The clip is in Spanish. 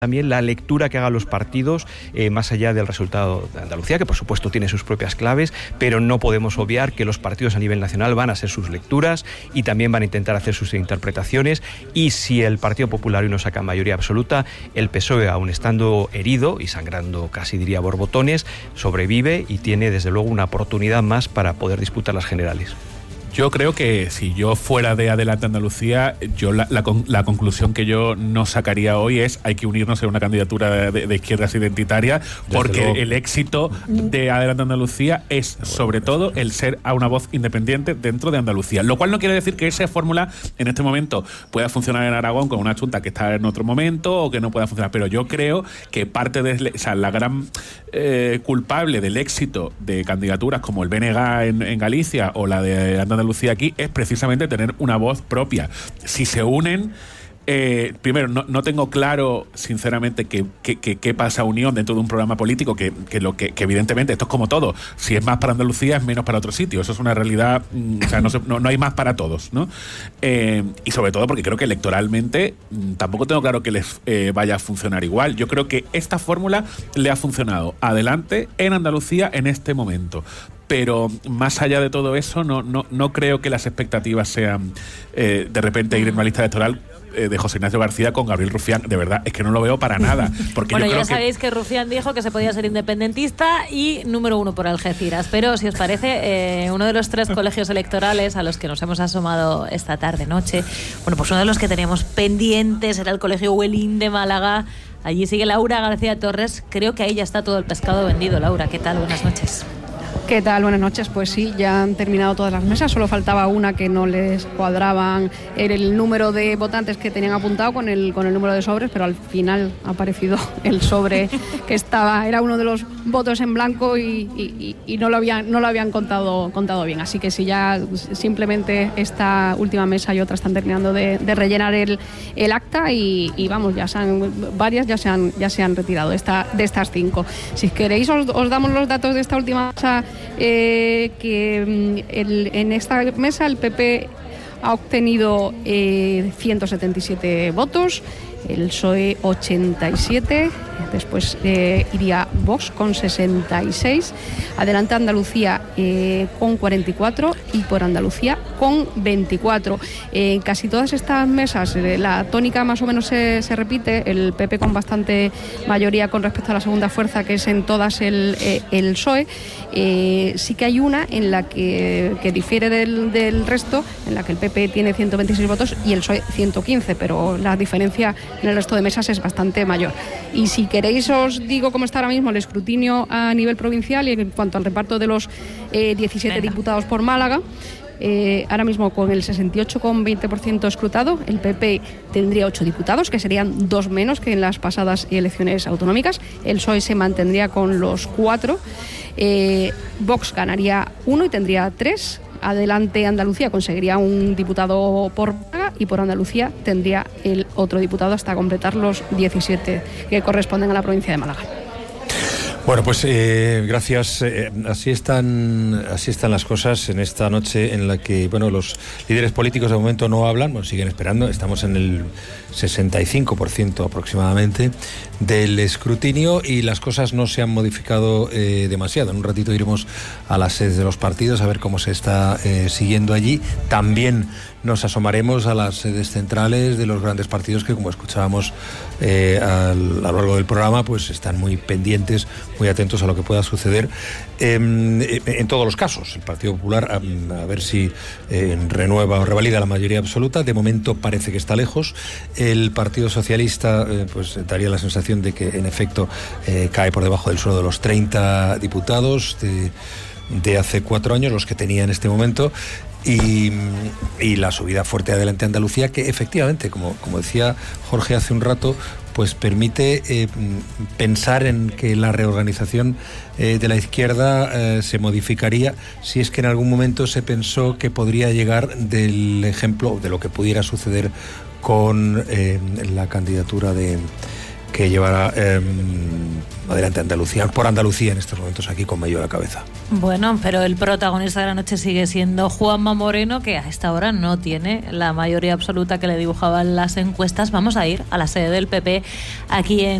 también la lectura que hagan los partidos más allá del resultado de Andalucía, que por supuesto tiene sus propias claves, pero no podemos obviar que los partidos a nivel nacional van a hacer sus lecturas y también van a intentar hacer sus interpretaciones, y si el Partido Popular hoy no saca mayoría absoluta, el PSOE, aun estando herido y sangrando casi diría borbotones, sobrevive y tiene desde luego una oportunidad más para poder disputar las generales. Yo creo que si yo fuera de Adelante Andalucía, yo la conclusión que yo no sacaría hoy es: hay que unirnos en una candidatura de izquierdas identitaria, porque el éxito de Adelante Andalucía es sobre todo el ser a una voz independiente dentro de Andalucía, lo cual no quiere decir que esa fórmula en este momento pueda funcionar en Aragón con una Junta que está en otro momento o que no pueda funcionar, pero yo creo que parte de la gran culpable del éxito de candidaturas como el BNG en Galicia o la de Andalucía aquí es precisamente tener una voz propia. Si se unen, primero, no tengo claro, sinceramente, qué pasa Unión dentro de un programa político, que evidentemente esto es como todo. Si es más para Andalucía, es menos para otro sitio. Eso es una realidad, o sea, no hay más para todos, ¿no? Y sobre todo porque creo que electoralmente tampoco tengo claro que les vaya a funcionar igual. Yo creo que esta fórmula le ha funcionado Adelante en Andalucía en este momento. Pero más allá de todo eso, no creo que las expectativas sean de repente ir en una lista electoral de José Ignacio García con Gabriel Rufián. De verdad, es que no lo veo para nada. Porque bueno, yo creo ya sabéis que Rufián dijo que se podía ser independentista y número 1 por Algeciras. Pero si os parece, uno de los 3 colegios electorales a los que nos hemos asomado esta tarde-noche, bueno, pues uno de los que teníamos pendientes era el Colegio Huelín de Málaga. Allí sigue Laura García Torres. Creo que ahí ya está todo el pescado vendido. Laura, ¿qué tal? Buenas noches. ¿Qué tal? Buenas noches. Pues sí, ya han terminado todas las mesas, solo faltaba una que no les cuadraban el número de votantes que tenían apuntado con el número de sobres, pero al final ha aparecido el sobre que era uno de los votos en blanco y no lo habían contado bien. Así que sí, ya simplemente esta última mesa y otra están terminando de rellenar el acta y vamos, varias ya se han retirado de estas 5. Si queréis os damos los datos de esta última mesa. En esta mesa el PP ha obtenido 177 votos, el PSOE 87, después iría Vox con 66, Adelante Andalucía con 44 y Por Andalucía con 24. En casi todas estas mesas la tónica más o menos se repite, el PP con bastante mayoría con respecto a la segunda fuerza, que es en todas el PSOE. Sí que hay una en la que difiere del resto, en la que el PP tiene 126 votos y el PSOE 115, pero la diferencia en el resto de mesas es bastante mayor. Y si queréis os digo cómo está ahora mismo el escrutinio a nivel provincial y en cuanto al reparto de los 17 diputados por Málaga. Ahora mismo con el 68,20% escrutado, el PP tendría 8 diputados, que serían 2 menos que en las pasadas elecciones autonómicas. El PSOE se mantendría con los 4, Vox ganaría 1 y tendría 3. Adelante Andalucía conseguiría un diputado por Málaga y Por Andalucía tendría el otro diputado hasta completar los 17 que corresponden a la provincia de Málaga. Bueno, pues gracias. Así están las cosas en esta noche en la que, bueno, los líderes políticos de momento no hablan, bueno, siguen esperando. Estamos en el 65% aproximadamente del escrutinio y las cosas no se han modificado demasiado. En un ratito iremos a las sedes de los partidos a ver cómo se está siguiendo allí. También nos asomaremos a las sedes centrales de los grandes partidos que, como escuchábamos a lo largo del programa, pues están muy pendientes, muy atentos a lo que pueda suceder en todos los casos. El Partido Popular a ver si renueva o revalida la mayoría absoluta. De momento parece que está lejos. El Partido Socialista pues daría la sensación de que en efecto cae por debajo del suelo de los 30 diputados de hace 4 años, los que tenía en este momento. Y la subida fuerte Adelante Andalucía, que efectivamente, como decía Jorge hace un rato, pues permite pensar en que la reorganización de la izquierda se modificaría si es que en algún momento se pensó que podría llegar del ejemplo de lo que pudiera suceder con la candidatura que llevará adelante Andalucía, por Andalucía en estos momentos aquí con Mayo a la cabeza. Bueno, pero el protagonista de la noche sigue siendo Juanma Moreno, que a esta hora no tiene la mayoría absoluta que le dibujaban las encuestas. Vamos a ir a la sede del PP aquí en